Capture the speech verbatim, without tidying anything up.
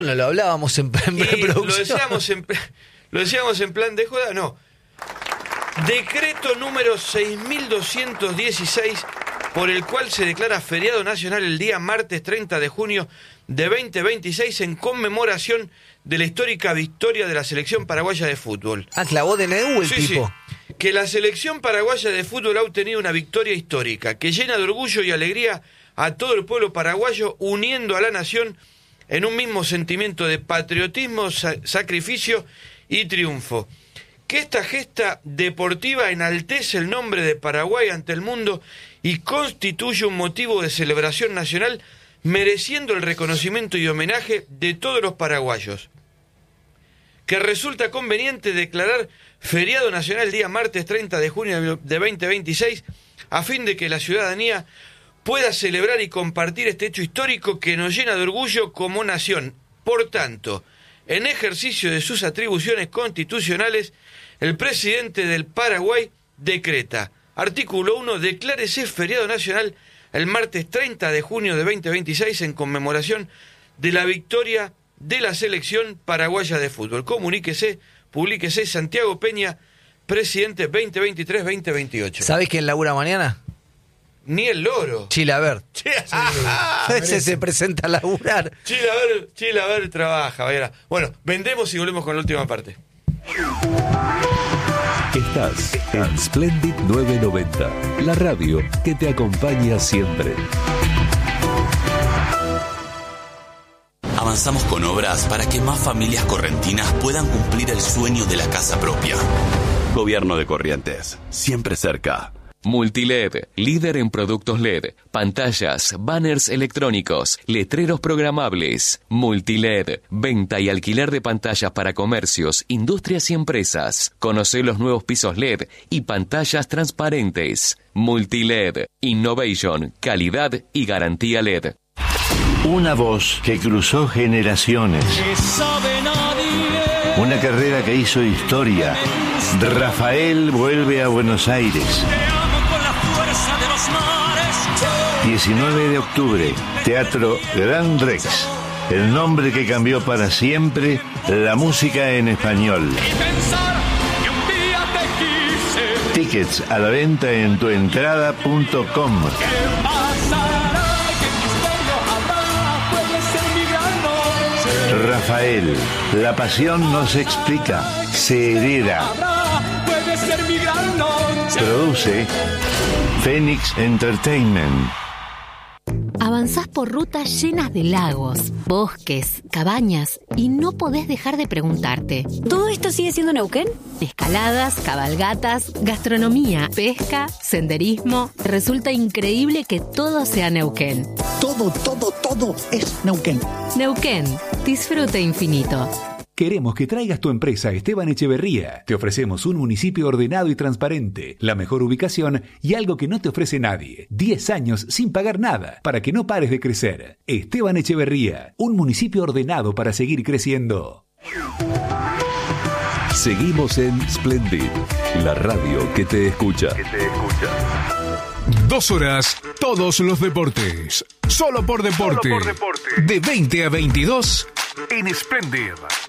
No lo hablábamos en, en preproducción. Lo decíamos en, lo decíamos en plan de joda, no. Decreto número seis mil doscientos dieciséis, por el cual se declara feriado nacional el día martes treinta de junio de veinte veintiséis en conmemoración de la histórica victoria de la selección paraguaya de fútbol. Ah, clavó D N U el sí, tipo. Sí. Que la selección paraguaya de fútbol ha obtenido una victoria histórica que llena de orgullo y alegría a todo el pueblo paraguayo, uniendo a la nación en un mismo sentimiento de patriotismo, sa- sacrificio y triunfo. Que esta gesta deportiva enaltece el nombre de Paraguay ante el mundo y constituye un motivo de celebración nacional, mereciendo el reconocimiento y homenaje de todos los paraguayos. Que resulta conveniente declarar feriado nacional el día martes treinta de junio de veinte veintiséis, a fin de que la ciudadanía pueda celebrar y compartir este hecho histórico que nos llena de orgullo como nación. Por tanto, en ejercicio de sus atribuciones constitucionales, el presidente del Paraguay decreta: artículo uno, declárese feriado nacional el martes treinta de junio de veinte veintiséis en conmemoración de la victoria de la selección paraguaya de fútbol. Comuníquese, publíquese, Santiago Peña, presidente veinte veintitrés veinte veintiocho. ¿Sabés quién labura mañana? Ni el loro. Chilaver. Ese se presenta a laburar. Chilaver, Chilaver trabaja, vaya. Bueno, vendemos y volvemos con la última parte. Estás en Splendid novecientos noventa, la radio que te acompaña siempre. Avanzamos con obras para que más familias correntinas puedan cumplir el sueño de la casa propia. Gobierno de Corrientes, siempre cerca. Multiled, líder en productos L E D, pantallas, banners electrónicos, letreros programables. Multiled, venta y alquiler de pantallas para comercios, industrias y empresas. Conoce los nuevos pisos L E D y pantallas transparentes. Multiled, innovation, calidad y garantía L E D. Una voz que cruzó generaciones. Una carrera que hizo historia. Rafael vuelve a Buenos Aires. diecinueve de octubre, Teatro Gran Rex. El nombre que cambió para siempre la música en español. Tickets a la venta en tuentrada punto com. Rafael, la pasión no se explica, se hereda. Produce Phoenix Entertainment. Avanzás por rutas llenas de lagos, bosques, cabañas y no podés dejar de preguntarte: ¿todo esto sigue siendo Neuquén? Escaladas, cabalgatas, gastronomía, pesca, senderismo. Resulta increíble que todo sea Neuquén. Todo, todo, todo es Neuquén. Neuquén, disfrute infinito. Queremos que traigas tu empresa a Esteban Echeverría. Te ofrecemos un municipio ordenado y transparente, la mejor ubicación y algo que no te ofrece nadie. diez años sin pagar nada para que no pares de crecer. Esteban Echeverría, un municipio ordenado para seguir creciendo. Seguimos en Splendid, la radio que te escucha. Que te escucha. Dos horas, todos los deportes. Solo por deporte. Solo por deporte. De veinte a veintidós en Splendid.